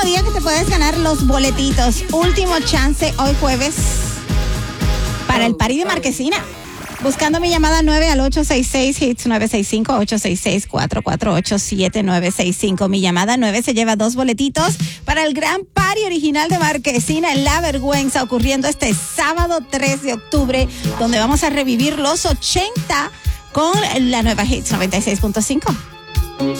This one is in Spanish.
último día que te puedes ganar los boletitos. Último chance hoy jueves para el party de Marquesina. Buscando mi llamada 9 al 866-HITS 965-866-448-7965. Mi llamada 9 se lleva 2 boletitos para el gran party original de Marquesina en La Vergüenza, ocurriendo este sábado 3 de octubre, donde vamos a revivir los 80 con la nueva HITS 96.5.